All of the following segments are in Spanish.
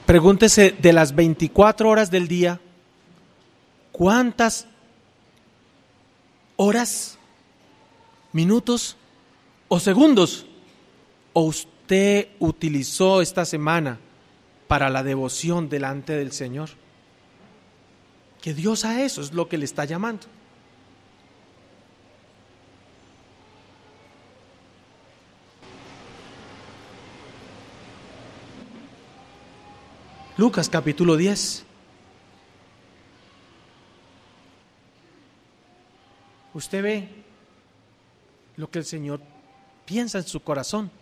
Pregúntese, de las 24 horas del día, ¿cuántas horas, minutos o segundos o usted utilizó esta semana para la devoción delante del Señor? Que Dios a eso es lo que le está llamando. Lucas capítulo 10. Usted ve lo que el Señor piensa en su corazón.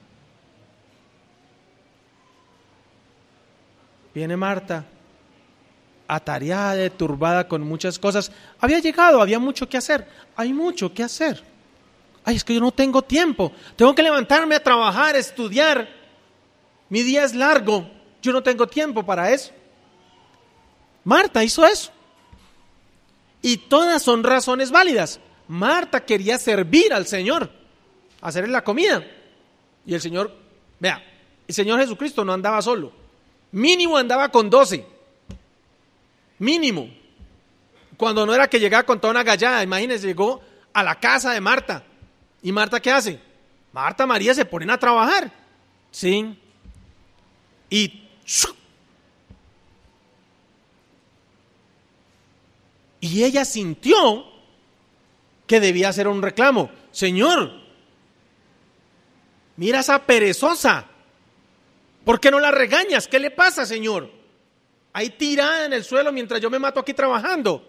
Viene Marta, atareada, turbada con muchas cosas. Había llegado, había mucho que hacer. Hay mucho que hacer. Ay, es que yo no tengo tiempo. Tengo que levantarme a trabajar, a estudiar. Mi día es largo. Yo no tengo tiempo para eso. Marta hizo eso. Y todas son razones válidas. Marta quería servir al Señor, hacerle la comida. Y el Señor, vea, el Señor Jesucristo no andaba solo. Mínimo andaba con 12. Mínimo. Cuando no era que llegaba con toda una gallada. Imagínense, llegó a la casa de Marta. ¿Y Marta qué hace? Marta, María se ponen a trabajar. Sí. Y ella sintió que debía hacer un reclamo. Señor, mira esa perezosa. ¿Por qué no la regañas? ¿Qué le pasa, Señor? Ahí tirada en el suelo mientras yo me mato aquí trabajando.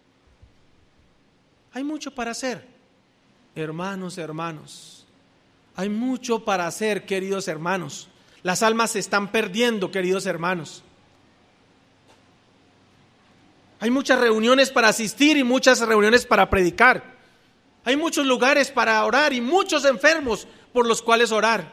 Hay mucho para hacer, hermanos. Hay mucho para hacer, queridos hermanos. Las almas se están perdiendo, queridos hermanos. Hay muchas reuniones para asistir y muchas reuniones para predicar. Hay muchos lugares para orar y muchos enfermos por los cuales orar.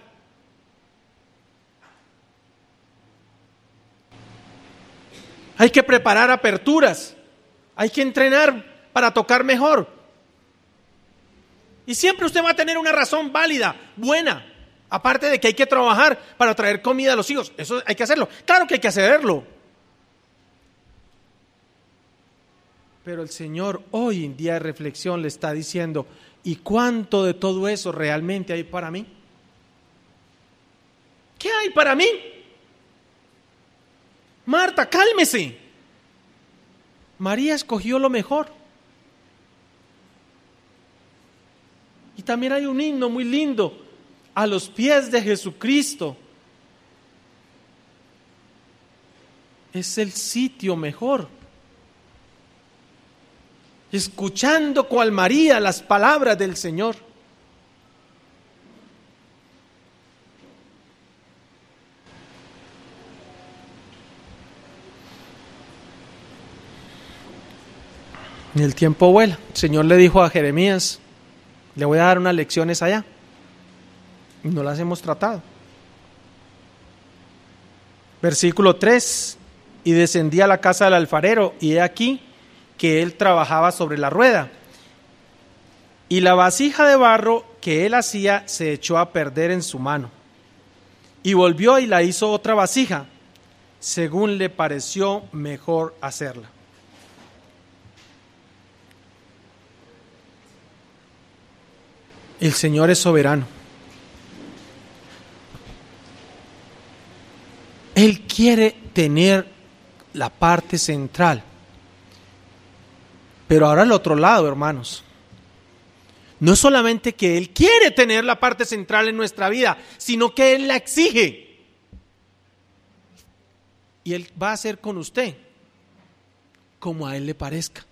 Hay que preparar aperturas. Hay que entrenar para tocar mejor. Y siempre usted va a tener una razón válida, buena. Aparte de que hay que trabajar para traer comida a los hijos. Eso hay que hacerlo. Claro que hay que hacerlo. Pero el Señor hoy en día de reflexión le está diciendo, ¿y cuánto de todo eso realmente hay para mí? ¿Qué hay para mí? Marta, cálmese. María escogió lo mejor. Y también hay un himno muy lindo, a los pies de Jesucristo. Es el sitio mejor. Escuchando cual María las palabras del Señor. Y el tiempo vuela. El Señor le dijo a Jeremías, le voy a dar unas lecciones allá. Y no las hemos tratado. Versículo 3. Y descendí a la casa del alfarero, y he aquí que él trabajaba sobre la rueda. Y la vasija de barro que él hacía se echó a perder en su mano. Y volvió y la hizo otra vasija, según le pareció mejor hacerla. El Señor es soberano. Él quiere tener la parte central. Pero ahora al otro lado, hermanos. No es solamente que Él quiere tener la parte central en nuestra vida, sino que Él la exige. Y Él va a hacer con usted como a Él le parezca.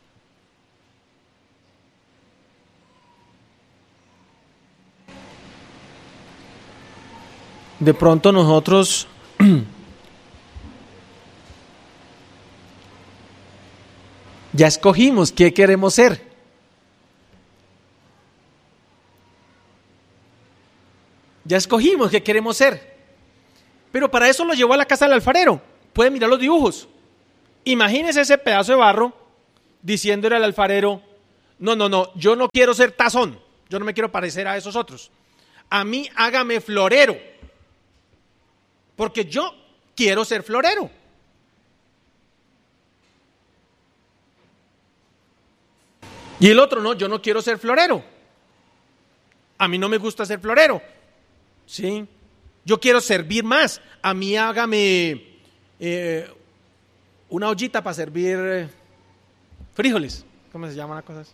De pronto nosotros ya escogimos qué queremos ser. Ya escogimos qué queremos ser. Pero para eso lo llevó a la casa del alfarero. Puede mirar los dibujos. Imagínese ese pedazo de barro diciéndole al alfarero, no, yo no quiero ser tazón. Yo no me quiero parecer a esos otros. A mí hágame florero. Porque yo quiero ser florero. Y el otro, no, yo no quiero ser florero. A mí no me gusta ser florero. ¿Sí? Yo quiero servir más. A mí hágame una ollita para servir frijoles. ¿Cómo se llaman las cosas?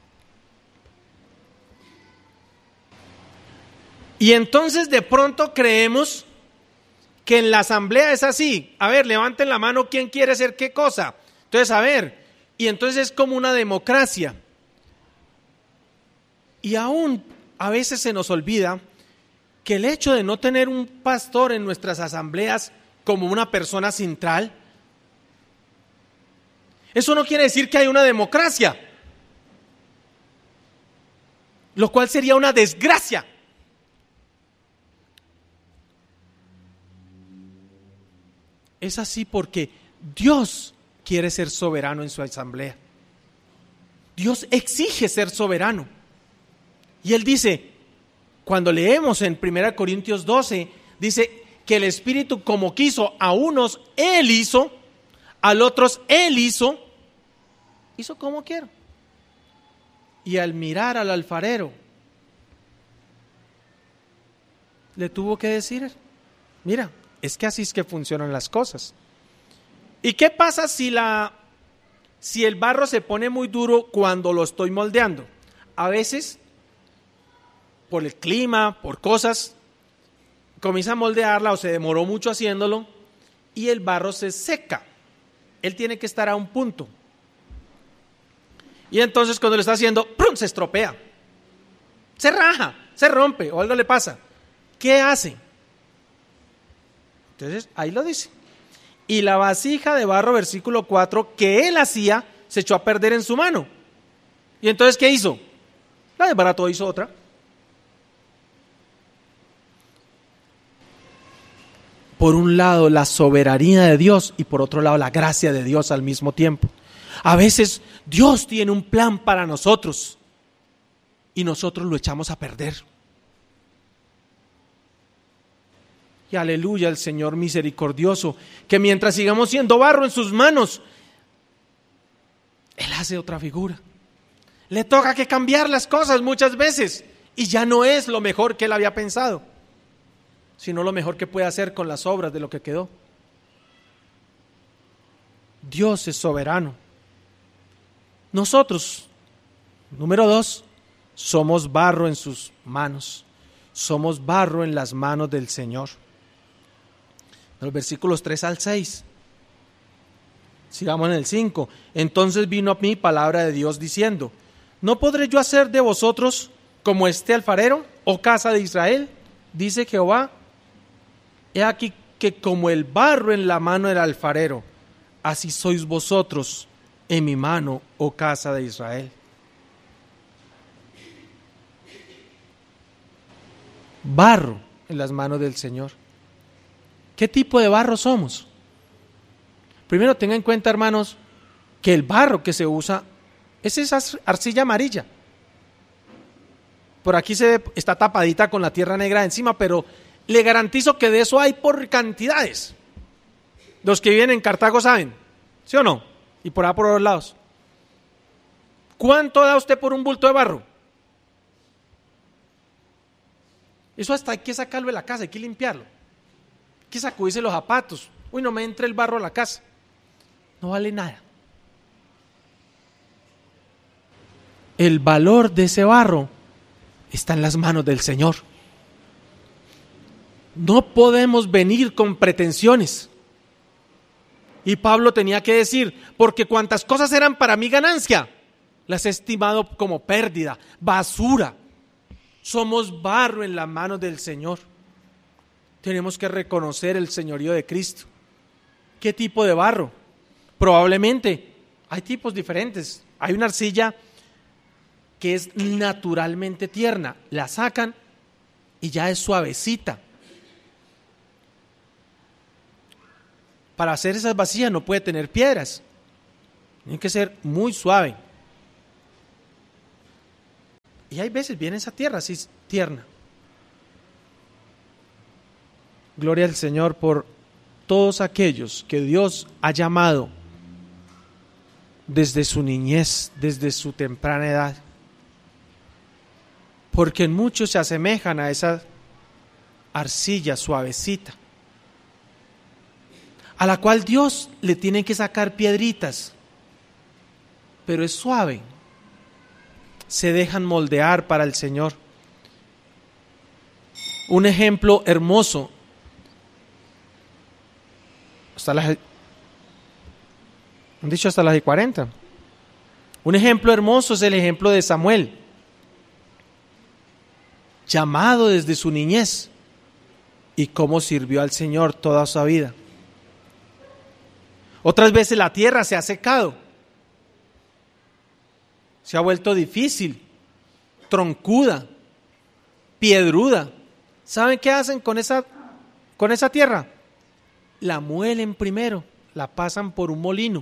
Y entonces de pronto creemos que en la asamblea es así. A ver, levanten la mano, ¿quién quiere hacer qué cosa? Entonces, a ver, y entonces es como una democracia. Y aún a veces se nos olvida que el hecho de no tener un pastor en nuestras asambleas como una persona central, eso no quiere decir que hay una democracia, lo cual sería una desgracia. Es así porque Dios quiere ser soberano en su asamblea. Dios exige ser soberano. Y Él dice, cuando leemos en 1 Corintios 12, dice que el Espíritu como quiso a unos, Él hizo, a otros Él hizo como quiero. Y al mirar al alfarero, le tuvo que decir, mira, es que así es que funcionan las cosas. ¿Y qué pasa si el barro se pone muy duro cuando lo estoy moldeando? A veces, por el clima, por cosas, comienza a moldearla o se demoró mucho haciéndolo y el barro se seca. Él tiene que estar a un punto. Y entonces cuando lo está haciendo, ¡prum!, se estropea, se raja, se rompe o algo le pasa. ¿Qué hace? Entonces ahí lo dice. Y la vasija de barro, versículo 4, que él hacía, se echó a perder en su mano. Y entonces, ¿qué hizo? La desbarató, hizo otra. Por un lado, la soberanía de Dios y por otro lado, la gracia de Dios al mismo tiempo. A veces Dios tiene un plan para nosotros y nosotros lo echamos a perder. Y aleluya al Señor misericordioso, que mientras sigamos siendo barro en sus manos, Él hace otra figura. Le toca que cambiar las cosas muchas veces y ya no es lo mejor que Él había pensado, sino lo mejor que puede hacer con las obras de lo que quedó. Dios es soberano. Nosotros, número 2, somos barro en sus manos. Somos barro en las manos del Señor. Los versículos 3 al 6. Sigamos en el 5. Entonces vino a mí palabra de Dios diciendo: ¿no podré yo hacer de vosotros como este alfarero, oh casa de Israel? Dice Jehová: he aquí que como el barro en la mano del alfarero, así sois vosotros en mi mano, oh casa de Israel. Barro en las manos del Señor. ¿Qué tipo de barro somos? Primero tenga en cuenta, hermanos, que el barro que se usa es esa arcilla amarilla. Por aquí se ve, está tapadita con la tierra negra encima, pero le garantizo que de eso hay por cantidades. Los que viven en Cartago saben, ¿sí o no? Y por allá por los lados. ¿Cuánto da usted por un bulto de barro? Eso hasta hay que sacarlo de la casa, hay que limpiarlo. Hay que sacudirse los zapatos. Uy, no me entre el barro a la casa. No vale nada. El valor de ese barro está en las manos del Señor. No podemos venir con pretensiones. Y Pablo tenía que decir: porque cuantas cosas eran para mí ganancia, las he estimado como pérdida, basura. Somos barro en las manos del Señor. Tenemos que reconocer el señorío de Cristo. ¿Qué tipo de barro? Probablemente hay tipos diferentes. Hay una arcilla que es naturalmente tierna, la sacan y ya es suavecita. Para hacer esas vasijas no puede tener piedras, tiene que ser muy suave. Y hay veces viene esa tierra así tierna. Gloria al Señor por todos aquellos que Dios ha llamado desde su niñez, desde su temprana edad. Porque en muchos se asemejan a esa arcilla suavecita, a la cual Dios le tiene que sacar piedritas, pero es suave. Se dejan moldear para el Señor. Un ejemplo hermoso. Han dicho hasta las 40. Un ejemplo hermoso es el ejemplo de Samuel, llamado desde su niñez, y cómo sirvió al Señor toda su vida. Otras veces la tierra se ha secado, se ha vuelto difícil, troncuda, piedruda. ¿Saben qué hacen con esa tierra? La muelen primero, la pasan por un molino.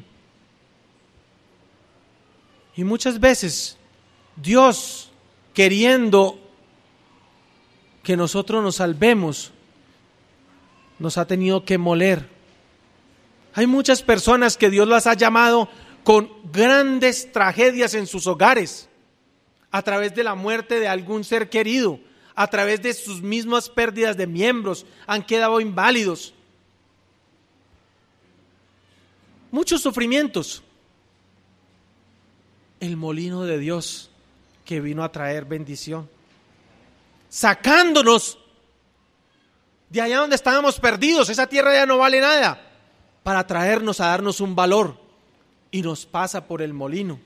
Y muchas veces Dios, queriendo que nosotros nos salvemos, nos ha tenido que moler. Hay muchas personas que Dios las ha llamado con grandes tragedias en sus hogares, a través de la muerte de algún ser querido, a través de sus mismas pérdidas de miembros, han quedado inválidos. Muchos sufrimientos. El molino de Dios que vino a traer bendición, sacándonos de allá donde estábamos perdidos. Esa tierra ya no vale nada, para traernos a darnos un valor, y nos pasa por el molino.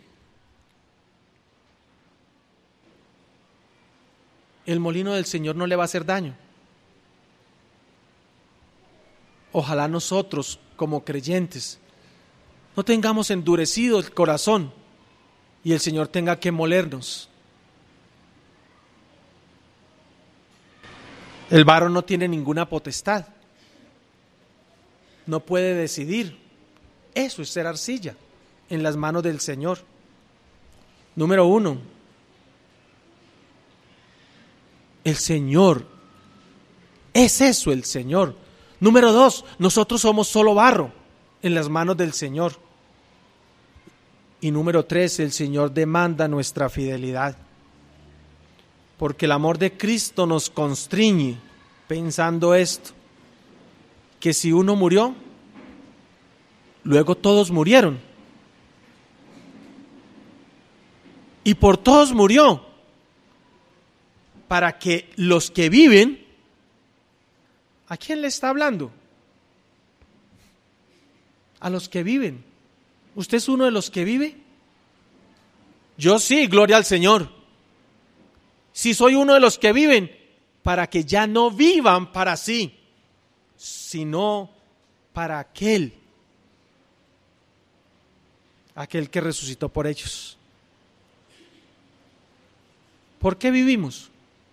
El molino del Señor no le va a hacer daño. Ojalá nosotros, como creyentes, no tengamos endurecido el corazón y el Señor tenga que molernos. El varón no tiene ninguna potestad, no puede decidir. Eso es ser arcilla en las manos del Señor. Número 1, el Señor, es eso el Señor. Número 2, nosotros somos solo barro en las manos del Señor. Y número 3, el Señor demanda nuestra fidelidad, porque el amor de Cristo nos constriñe pensando esto, que si uno murió, luego todos murieron, y por todos murió, para que los que viven, ¿a quién le está hablando? A los que viven. ¿Usted es uno de los que vive? Yo sí, gloria al Señor. Si soy uno de los que viven, para que ya no vivan para sí, sino para aquel que resucitó por ellos. ¿Por qué vivimos?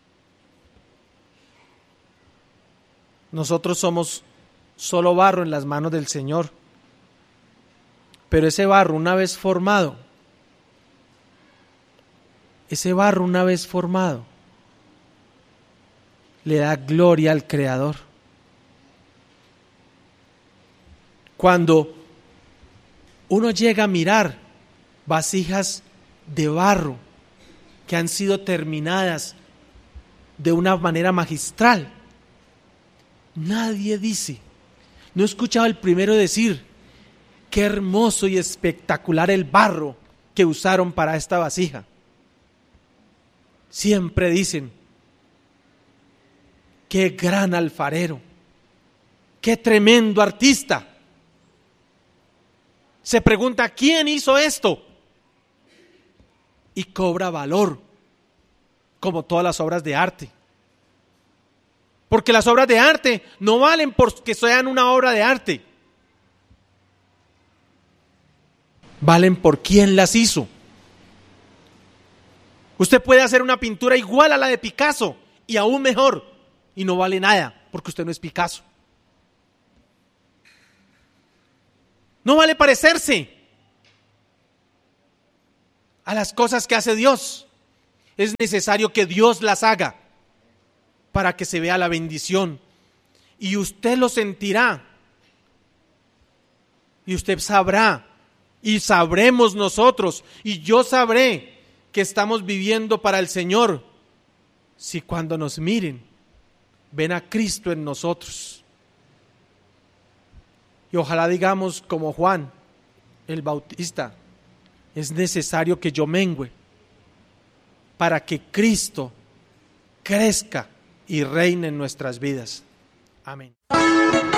Nosotros somos solo barro en las manos del Señor. Pero ese barro una vez formado, le da gloria al Creador. Cuando uno llega a mirar vasijas de barro que han sido terminadas de una manera magistral, nadie dice, no he escuchado al primero decir: qué hermoso y espectacular el barro que usaron para esta vasija. Siempre dicen: qué gran alfarero, qué tremendo artista. Se pregunta: ¿quién hizo esto? Y cobra valor, como todas las obras de arte. Porque las obras de arte no valen porque sean una obra de arte. Valen por quién las hizo. Usted puede hacer una pintura igual a la de Picasso y aún mejor, y no vale nada porque usted no es Picasso. No vale parecerse a las cosas que hace Dios. Es necesario que Dios las haga para que se vea la bendición, y usted lo sentirá y usted sabrá Y sabremos nosotros, y yo sabré que estamos viviendo para el Señor, si cuando nos miren, ven a Cristo en nosotros. Y ojalá digamos como Juan el Bautista, es necesario que yo mengüe para que Cristo crezca y reine en nuestras vidas. Amén.